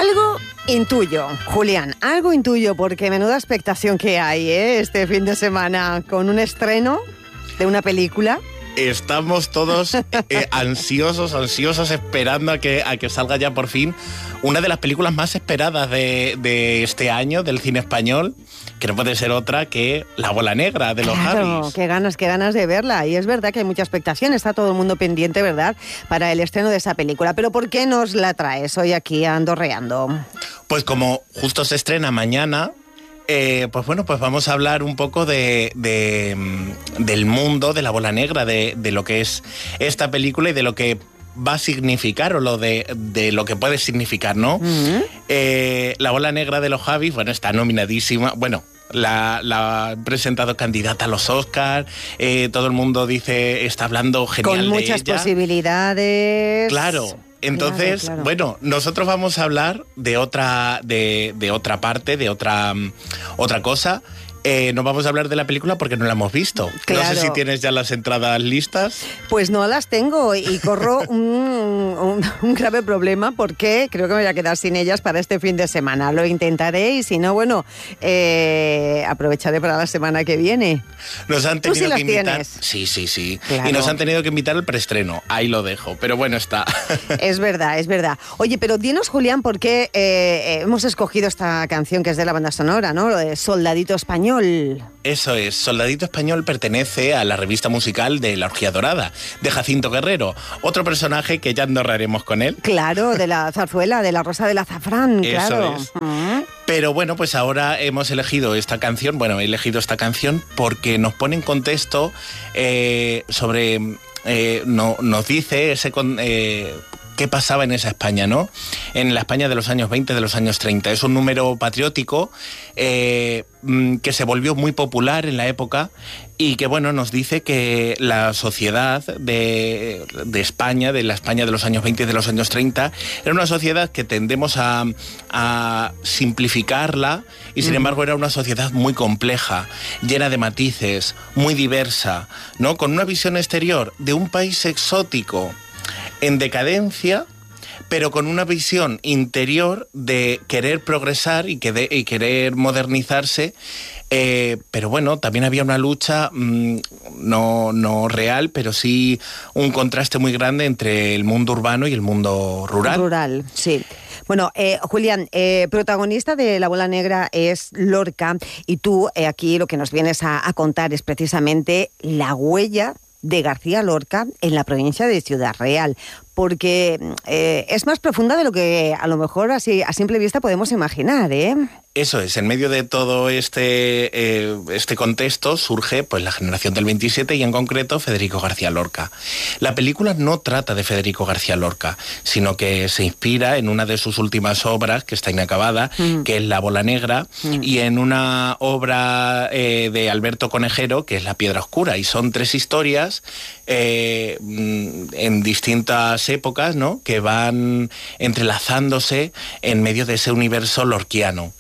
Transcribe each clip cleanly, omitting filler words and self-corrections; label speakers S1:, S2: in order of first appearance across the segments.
S1: Algo intuyo, Julián, algo intuyo, porque menuda expectación que hay este fin de semana con un estreno de una película.
S2: Estamos todos ansiosos esperando a que salga ya por fin una de las películas más esperadas de este año del cine español, que no puede ser otra que La Bola Negra de los Javis.
S1: Qué ganas de verla. Y es verdad que hay mucha expectación, está todo el mundo pendiente, ¿verdad?, para el estreno de esa película. Pero ¿por qué nos la traes hoy aquí a Andorreando?
S2: Pues como justo se estrena mañana, pues vamos a hablar un poco del mundo de La Bola Negra, de lo que es esta película y de lo que va a significar o de lo que puede significar, ¿no? Uh-huh. La Bola Negra de los Javis, está nominadísima, la han presentado candidata a los Oscars, todo el mundo está hablando genial de ella.
S1: Con muchas posibilidades.
S2: Claro. Entonces, claro. Nosotros vamos a hablar de otra parte, de otra cosa. No vamos a hablar de la película porque no la hemos visto. Claro. No sé si tienes ya las entradas listas.
S1: Pues no las tengo y corro un grave problema porque creo que me voy a quedar sin ellas para este fin de semana. Lo intentaré y si no, aprovecharé para la semana que viene.
S2: Nos han tenido que invitar.
S1: ¿Tienes?
S2: Sí.
S1: Claro.
S2: Y nos han tenido que invitar al preestreno. Ahí lo dejo. Pero bueno, está.
S1: Es verdad. Oye, pero dinos, Julián, por qué hemos escogido esta canción que es de la banda sonora, ¿no? Lo de Soldadito Español.
S2: Eso es, Soldadito Español pertenece a la revista musical de La Orgía Dorada, de Jacinto Guerrero, otro personaje que ya andorraremos con él.
S1: Claro, de la zarzuela, de la Rosa del Azafrán, claro.
S2: Eso es. Pero pues ahora hemos elegido esta canción, he elegido esta canción porque nos pone en contexto sobre, nos dice qué pasaba en esa España, ¿no? En la España de los años 20, de los años 30. Es un número patriótico que se volvió muy popular en la época y que, nos dice que la sociedad de España, de la España de los años 20 y de los años 30, era una sociedad que tendemos a simplificarla y, sin embargo, era una sociedad muy compleja, llena de matices, muy diversa, ¿no? Con una visión exterior de un país exótico, en decadencia, pero con una visión interior de querer progresar y querer modernizarse, pero también había una lucha no real, pero sí un contraste muy grande entre el mundo urbano y el mundo rural.
S1: Rural, sí. Julián, protagonista de La Bola Negra es Lorca, y tú aquí lo que nos vienes a contar es precisamente la huella de García Lorca en la provincia de Ciudad Real, porque es más profunda de lo que a lo mejor así a simple vista podemos imaginar, ¿eh?
S2: Eso es, en medio de todo este contexto surge la generación del 27 y en concreto Federico García Lorca. La película no trata de Federico García Lorca, sino que se inspira en una de sus últimas obras, que está inacabada, que es La Bola Negra, y en una obra de Alberto Conejero, que es La Piedra Oscura, y son 3 historias en distintas épocas, ¿no?, que van entrelazándose en medio de ese universo lorquiano.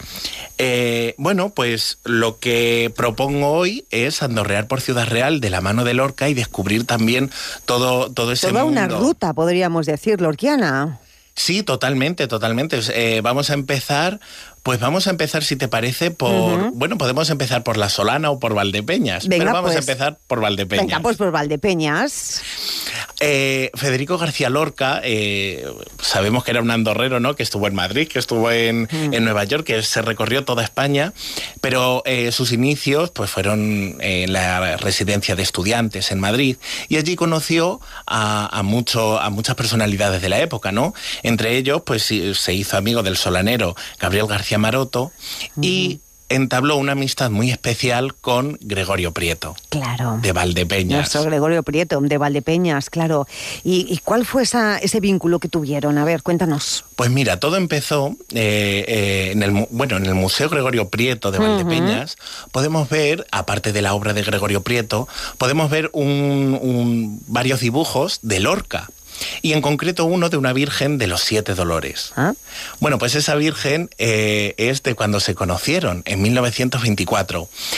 S2: Lo que propongo hoy es andorrear por Ciudad Real de la mano de Lorca y descubrir también todo ese mundo.
S1: Toda una ruta, podríamos decir, lorquiana.
S2: Sí, totalmente. Vamos a empezar, si te parece, por... podemos empezar por La Solana o por Valdepeñas.
S1: Venga,
S2: pero vamos a empezar por Valdepeñas.
S1: Venga, pues por Valdepeñas.
S2: Federico García Lorca, sabemos que era un andorrero, ¿no?, que estuvo en Madrid, que estuvo en Nueva York, que se recorrió toda España, pero sus inicios fueron en la residencia de estudiantes en Madrid, y allí conoció a muchas personalidades de la época, ¿no? Entre ellos, se hizo amigo del solanero Gabriel García Maroto y entabló una amistad muy especial con Gregorio Prieto. Claro. De Valdepeñas.
S1: Nuestro Gregorio Prieto, de Valdepeñas, claro. ¿Y cuál fue ese vínculo que tuvieron? A ver, cuéntanos.
S2: Pues mira, todo empezó en el Museo Gregorio Prieto de Valdepeñas. Podemos ver, aparte de la obra de Gregorio Prieto, podemos ver varios dibujos de Lorca. Y en concreto uno de una Virgen de los 7 Dolores. ¿Ah? Pues esa Virgen es de cuando se conocieron, en 1924.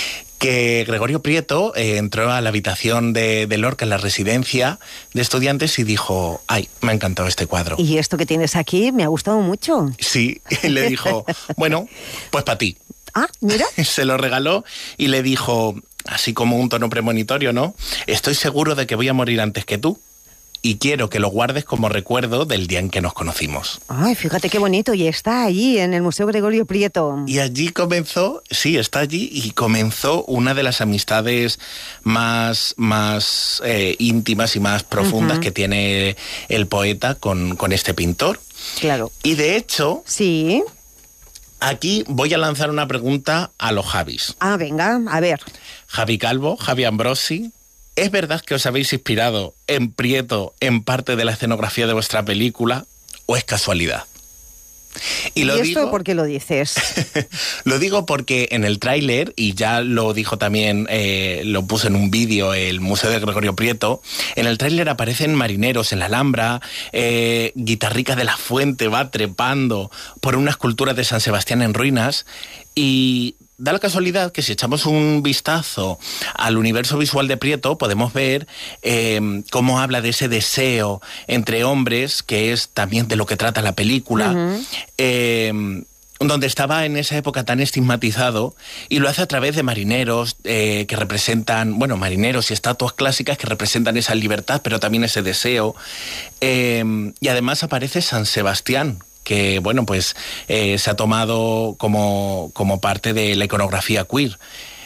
S2: que Gregorio Prieto entró a la habitación de Lorca en la residencia de estudiantes y dijo, ay, me ha encantado este cuadro.
S1: ¿Y esto que tienes aquí me ha gustado mucho?
S2: Sí, y le dijo, bueno, pues para ti.
S1: Ah, mira.
S2: Se lo regaló y le dijo, así como un tono premonitorio, ¿no? Estoy seguro de que voy a morir antes que tú. Y quiero que lo guardes como recuerdo del día en que nos conocimos.
S1: Ay, fíjate qué bonito, y está allí en el Museo Gregorio Prieto.
S2: Y allí comenzó, sí, está allí, y comenzó una de las amistades más íntimas y más profundas que tiene el poeta con este pintor.
S1: Claro.
S2: Y de hecho,
S1: sí,
S2: aquí voy a lanzar una pregunta a los Javis.
S1: Ah, venga, a ver.
S2: Javi Calvo, Javi Ambrosi, ¿es verdad que os habéis inspirado en Prieto en parte de la escenografía de vuestra película o es casualidad?
S1: ¿Y esto por qué lo dices?
S2: Lo digo porque en el tráiler, y ya lo dijo también, lo puso en un vídeo el Museo de Gregorio Prieto, en el tráiler aparecen marineros en la Alhambra, Guitarrica de la Fuente va trepando por una escultura de San Sebastián en ruinas, y da la casualidad que si echamos un vistazo al universo visual de Prieto, podemos ver cómo habla de ese deseo entre hombres, que es también de lo que trata la película, donde estaba en esa época tan estigmatizado, y lo hace a través de marineros que representan, bueno, marineros y estatuas clásicas que representan esa libertad, pero también ese deseo. Y además aparece San Sebastián, que, bueno, pues se ha tomado como parte de la iconografía queer.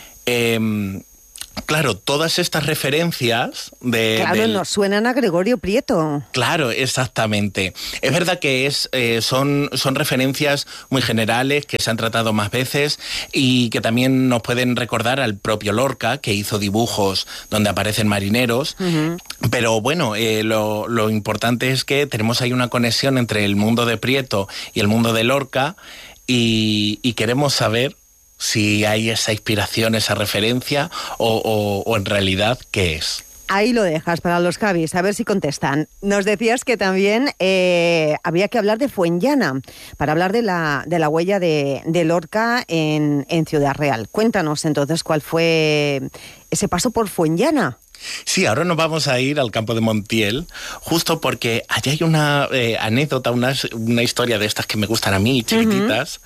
S2: Claro, todas estas referencias
S1: nos suenan a Gregorio Prieto.
S2: Claro, exactamente. Es verdad que son referencias muy generales, que se han tratado más veces y que también nos pueden recordar al propio Lorca, que hizo dibujos donde aparecen marineros. Pero bueno, lo importante es que tenemos ahí una conexión entre el mundo de Prieto y el mundo de Lorca, y queremos saber si hay esa inspiración, esa referencia, o en realidad, ¿qué es?
S1: Ahí lo dejas para los Javis, a ver si contestan. Nos decías que también había que hablar de Fuenllana, para hablar de la huella de Lorca en Ciudad Real. Cuéntanos entonces cuál fue ese paso por Fuenllana.
S2: Sí, ahora nos vamos a ir al campo de Montiel, justo porque allí hay una anécdota, una historia de estas que me gustan a mí, chiquititas,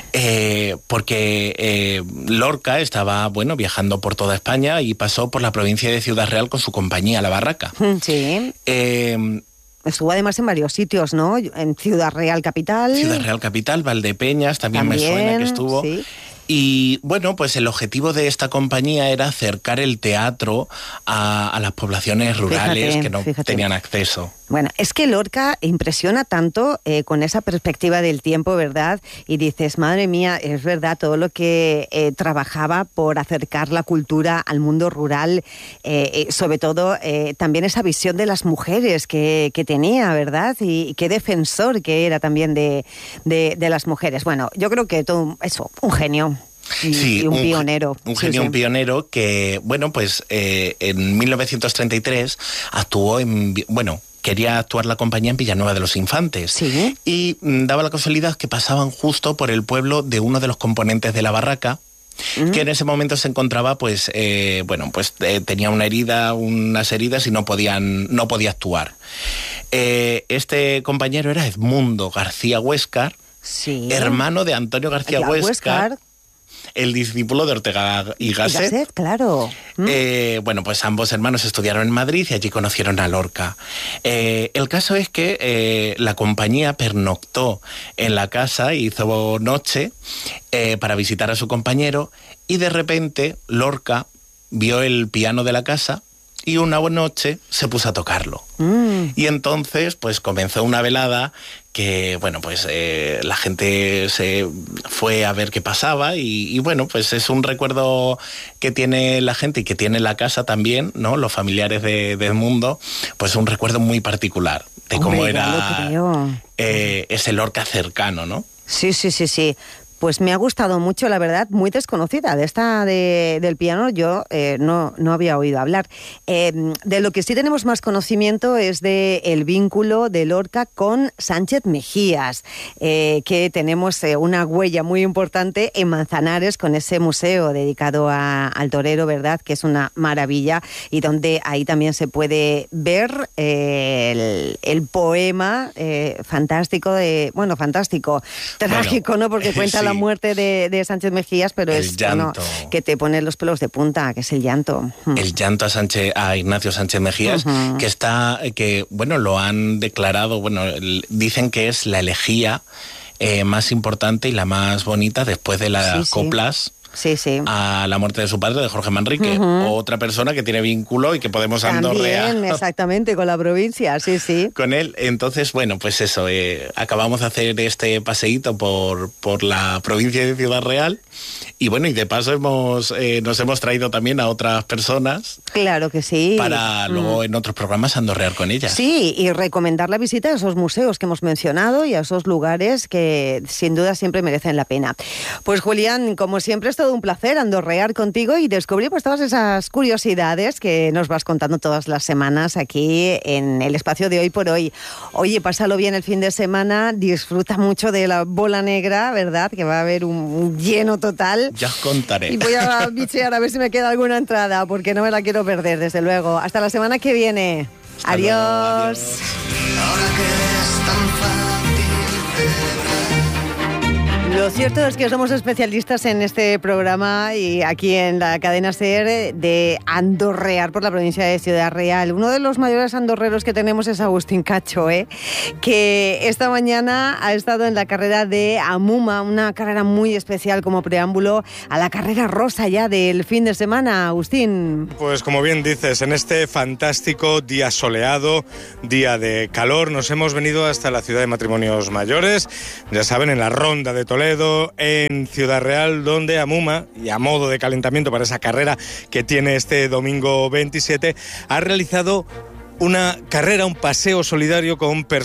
S2: porque Lorca estaba, bueno, viajando por toda España y pasó por la provincia de Ciudad Real con su compañía, La Barraca.
S1: Sí. Estuvo además en varios sitios, ¿no? En Ciudad Real Capital.
S2: Ciudad Real Capital, Valdepeñas, también me suena que estuvo.
S1: Sí.
S2: Y bueno, pues el objetivo de esta compañía era acercar el teatro a las poblaciones rurales que no tenían acceso.
S1: Bueno, es que Lorca impresiona tanto con esa perspectiva del tiempo, ¿verdad? Y dices, madre mía, es verdad, todo lo que trabajaba por acercar la cultura al mundo rural, sobre todo también esa visión de las mujeres que tenía, ¿verdad? Y qué defensor que era también de las mujeres. Bueno, yo creo que todo eso, un genio. Y un pionero.
S2: Un genio, un pionero que, bueno, pues en 1933 actuó quería actuar la compañía en Villanueva de los Infantes.
S1: ¿Sí?
S2: Y daba la casualidad que pasaban justo por el pueblo de uno de los componentes de La Barraca, que en ese momento se encontraba, tenía unas heridas y no podía actuar. Este compañero era Edmundo García Huéscar, hermano de Antonio García Huéscar, el discípulo de Ortega y Gasset.
S1: Claro.
S2: Pues ambos hermanos estudiaron en Madrid y allí conocieron a Lorca. El caso es que la compañía pernoctó en la casa, hizo noche para visitar a su compañero, y de repente Lorca vio el piano de la casa y una buena noche se puso a tocarlo. Y entonces pues comenzó una velada que, bueno, pues la gente se fue a ver qué pasaba y bueno, pues es un recuerdo que tiene la gente y que tiene la casa también, ¿no? Los familiares de Edmundo, pues un recuerdo muy particular de cómo era ese Lorca cercano, ¿no?
S1: Sí. Pues me ha gustado mucho, la verdad, muy desconocida. De esta del piano yo no había oído hablar. De lo que sí tenemos más conocimiento es del vínculo de Lorca con Sánchez Mejías, que tenemos una huella muy importante en Manzanares con ese museo dedicado al torero, ¿verdad? Que es una maravilla y donde ahí también se puede ver el poema fantástico, trágico, ¿no? Porque cuenta la muerte de Sánchez Mejías, pero
S2: el llanto.
S1: Que te pone los pelos de punta, que es el llanto.
S2: El llanto a Ignacio Sánchez Mejías, que lo han declarado, dicen que es la elegía más importante y la más bonita después de las coplas.
S1: Sí.
S2: A la muerte de su padre, de Jorge Manrique. Otra persona que tiene vínculo y que podemos andorrear.
S1: También, exactamente, con la provincia, sí.
S2: Con él. Entonces, pues eso, acabamos de hacer este paseíto por la provincia de Ciudad Real y de paso nos hemos traído también a otras personas.
S1: Claro que sí.
S2: Para luego en otros programas andorrear con ellas.
S1: Sí, y recomendar la visita a esos museos que hemos mencionado y a esos lugares que sin duda siempre merecen la pena. Pues Julián, como siempre, es todo un placer andorrear contigo y descubrir todas esas curiosidades que nos vas contando todas las semanas aquí en el espacio de Hoy por Hoy. Oye, pásalo bien el fin de semana, disfruta mucho de la bola negra, ¿verdad? Que va a haber un lleno total.
S2: Ya os contaré.
S1: Y voy a bichear a ver si me queda alguna entrada, porque no me la quiero perder, desde luego. Hasta la semana que viene. Adiós.
S2: Adiós.
S3: Ahora que es tan fácil.
S1: Lo cierto es que somos especialistas en este programa y aquí en la cadena SER de andorrear por la provincia de Ciudad Real. Uno de los mayores andorreros que tenemos es Agustín Cacho, que esta mañana ha estado en la carrera de Amuma, una carrera muy especial como preámbulo a la carrera rosa ya del fin de semana. Agustín.
S4: Pues como bien dices, en este fantástico día soleado, día de calor, nos hemos venido hasta la ciudad de Matrimonios Mayores, ya saben, en la Ronda de Toledo, en Ciudad Real, donde Amuma, y a modo de calentamiento para esa carrera que tiene este domingo 27, ha realizado una carrera, un paseo solidario con personas